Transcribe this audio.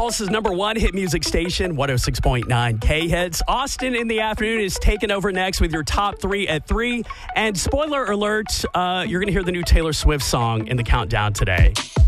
Pulse's #1 hit music station, 106.9 K-Hits. Austin in the afternoon is taking over next with your top 3 at 3. And spoiler alert, you're going to hear the new Taylor Swift song in the countdown today.